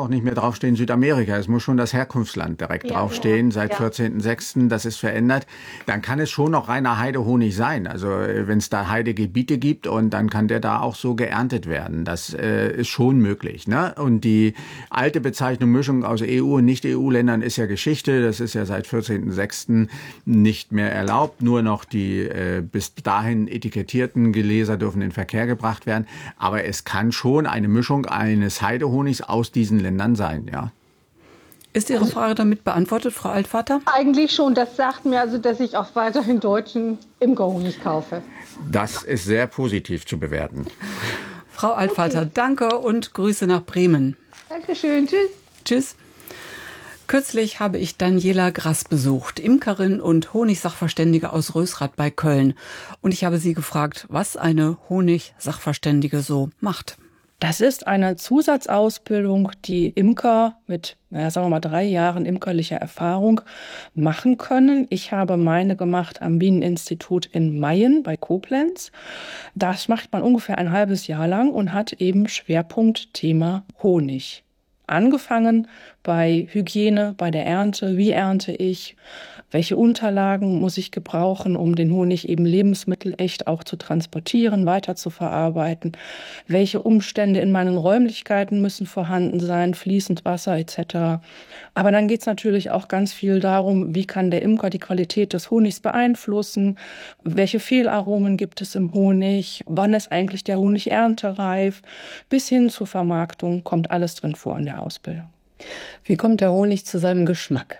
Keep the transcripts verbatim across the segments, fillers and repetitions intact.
auch nicht mehr draufstehen Südamerika. Es muss schon das Herkunftsland direkt Ja, draufstehen, ja, seit ja. vierzehnten sechsten Das ist verändert. Dann kann es schon noch reiner Heidehonig sein. Also wenn es da Heidegebiete gibt und dann kann der da auch so geerntet werden. Das äh, ist schon möglich. Ne? Und die alte Bezeichnung Mischung aus E U und Nicht-E U-Ländern ist ja Geschichte. Das ist ja seit vierzehnten sechsten nicht mehr erlaubt. Nur noch die äh, bis dahin etikettierten Gläser dürfen in Verkehr gebracht werden. Aber es kann schon eine Mischung eines Heidehonigs aus diesen Ländern sein, ja. Ist Ihre Frage damit beantwortet, Frau Altvater? Eigentlich schon. Das sagt mir also, dass ich auch weiterhin deutschen Imkerhonig kaufe. Das ist sehr positiv zu bewerten. Frau Altvater, okay. Danke und Grüße nach Bremen. Dankeschön, tschüss. Tschüss. Kürzlich habe ich Daniela Grass besucht, Imkerin und Honigsachverständige aus Rösrath bei Köln. Und ich habe sie gefragt, was eine Honigsachverständige so macht. Das ist eine Zusatzausbildung, die Imker mit, naja, sagen wir mal, drei Jahren imkerlicher Erfahrung machen können. Ich habe meine gemacht am Bieneninstitut in Mayen bei Koblenz. Das macht man ungefähr ein halbes Jahr lang und hat eben Schwerpunkt Thema Honig. Angefangen bei Hygiene, bei der Ernte. Wie ernte ich? Welche Unterlagen muss ich gebrauchen, um den Honig eben lebensmittelecht auch zu transportieren, weiter zu verarbeiten? Welche Umstände in meinen Räumlichkeiten müssen vorhanden sein, fließend Wasser et cetera. Aber dann geht es natürlich auch ganz viel darum, wie kann der Imker die Qualität des Honigs beeinflussen? Welche Fehlaromen gibt es im Honig? Wann ist eigentlich der Honig erntereif? Bis hin zur Vermarktung kommt alles drin vor in der Ausbildung. Wie kommt der Honig zu seinem Geschmack?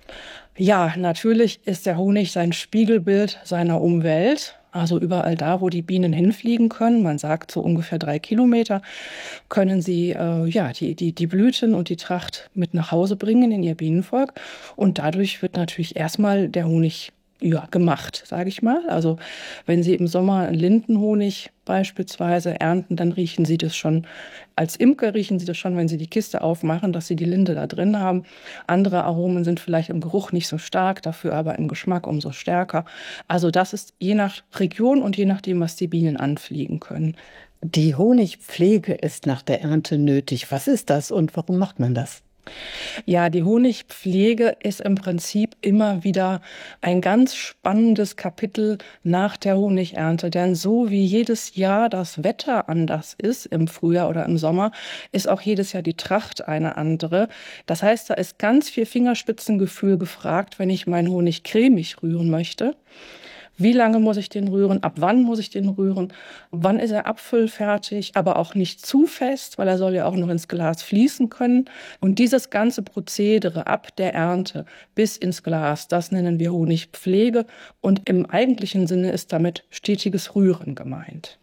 Ja, natürlich ist der Honig sein Spiegelbild seiner Umwelt. Also überall da, wo die Bienen hinfliegen können, man sagt so ungefähr drei Kilometer, können sie äh, ja, die, die, die Blüten und die Tracht mit nach Hause bringen in ihr Bienenvolk. Und dadurch wird natürlich erstmal der Honig ja, gemacht, sage ich mal. Also wenn Sie im Sommer Lindenhonig beispielsweise ernten, dann riechen Sie das schon, als Imker riechen Sie das schon, wenn Sie die Kiste aufmachen, dass Sie die Linde da drin haben. Andere Aromen sind vielleicht im Geruch nicht so stark, dafür aber im Geschmack umso stärker. Also das ist je nach Region und je nachdem, was die Bienen anfliegen können. Die Honigpflege ist nach der Ernte nötig. Was ist das und warum macht man das? Ja, die Honigpflege ist im Prinzip immer wieder ein ganz spannendes Kapitel nach der Honigernte. Denn so wie jedes Jahr das Wetter anders ist, im Frühjahr oder im Sommer, ist auch jedes Jahr die Tracht eine andere. Das heißt, da ist ganz viel Fingerspitzengefühl gefragt, wenn ich meinen Honig cremig rühren möchte. Wie lange muss ich den rühren? Ab wann muss ich den rühren? Wann ist er abfüllfertig? Aber auch nicht zu fest, weil er soll ja auch noch ins Glas fließen können. Und dieses ganze Prozedere ab der Ernte bis ins Glas, das nennen wir Honigpflege. Und im eigentlichen Sinne ist damit stetiges Rühren gemeint.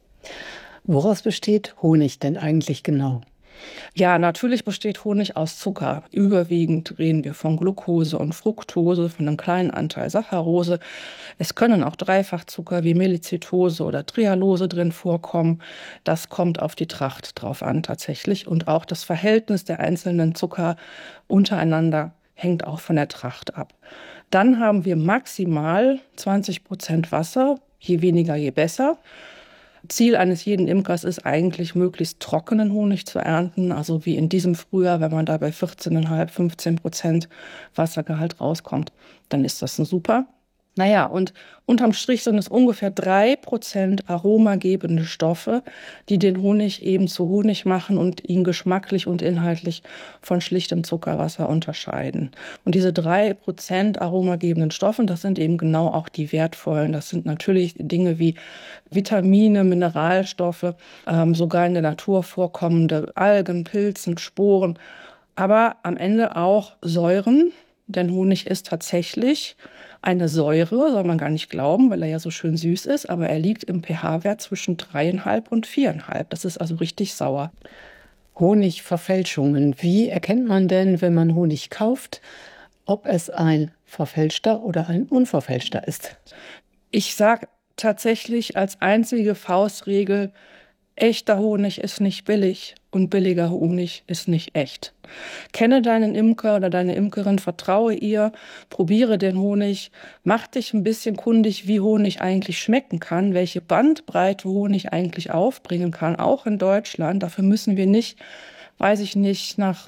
Woraus besteht Honig denn eigentlich genau? Ja, natürlich besteht Honig aus Zucker. Überwiegend reden wir von Glucose und Fructose, von einem kleinen Anteil Saccharose. Es können auch Dreifachzucker wie Melizitose oder Trehalose drin vorkommen. Das kommt auf die Tracht drauf an tatsächlich. Und auch das Verhältnis der einzelnen Zucker untereinander hängt auch von der Tracht ab. Dann haben wir maximal zwanzig Prozent Wasser, je weniger, je besser. Ziel eines jeden Imkers ist eigentlich, möglichst trockenen Honig zu ernten. Also wie in diesem Frühjahr, wenn man da bei vierzehn Komma fünf, fünfzehn Prozent Wassergehalt rauskommt, dann ist das super. Naja, und unterm Strich sind es ungefähr drei Prozent aromagebende Stoffe, die den Honig eben zu Honig machen und ihn geschmacklich und inhaltlich von schlichtem Zuckerwasser unterscheiden. Und diese drei Prozent aromagebenden Stoffen, das sind eben genau auch die wertvollen. Das sind natürlich Dinge wie Vitamine, Mineralstoffe, ähm, sogar in der Natur vorkommende Algen, Pilzen, Sporen, aber am Ende auch Säuren, denn Honig ist tatsächlich eine Säure, soll man gar nicht glauben, weil er ja so schön süß ist, aber er liegt im pH-Wert zwischen drei Komma fünf und vier Komma fünf. Das ist also richtig sauer. Honigverfälschungen. Wie erkennt man denn, wenn man Honig kauft, ob es ein verfälschter oder ein unverfälschter ist? Ich sage tatsächlich als einzige Faustregel, echter Honig ist nicht billig und billiger Honig ist nicht echt. Kenne deinen Imker oder deine Imkerin, vertraue ihr, probiere den Honig, mach dich ein bisschen kundig, wie Honig eigentlich schmecken kann, welche Bandbreite Honig eigentlich aufbringen kann, auch in Deutschland. Dafür müssen wir nicht, weiß ich nicht, nach